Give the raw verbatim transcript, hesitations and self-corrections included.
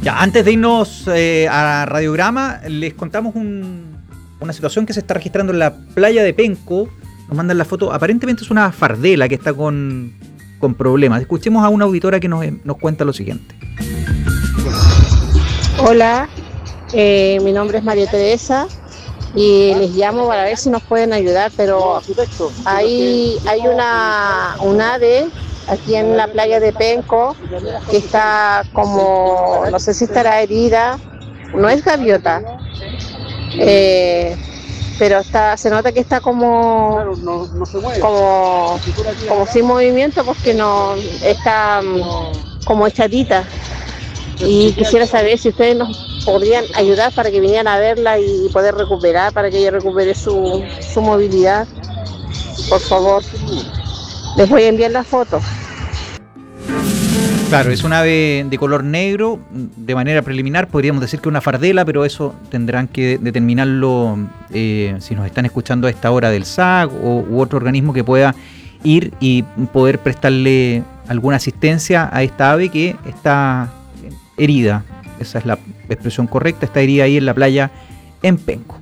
Ya, antes de irnos eh, a Radiograma, les contamos un, una situación que se está registrando en la playa de Penco. Nos mandan la foto, aparentemente es una fardela que está con, con problemas. Escuchemos a una auditora que nos, nos cuenta lo siguiente. Hola, eh, mi nombre es María Teresa y les llamo para ver si nos pueden ayudar, pero hay, hay una, un ave aquí en la playa de Penco que está como, no sé si estará herida, no es gaviota, eh, pero está, se nota que está como, como, como sin movimiento porque no está como echadita. Y quisiera saber si ustedes nos podrían ayudar para que vinieran a verla y poder recuperar, para que ella recupere su, su movilidad. Por favor, les voy a enviar la foto. Claro, es un ave de color negro. De manera preliminar podríamos decir que una fardela, pero eso tendrán que determinarlo eh, si nos están escuchando a esta hora del S A C o u otro organismo que pueda ir y poder prestarle alguna asistencia a esta ave que está herida. Esa es la expresión correcta, está herida ahí en la playa en Penco.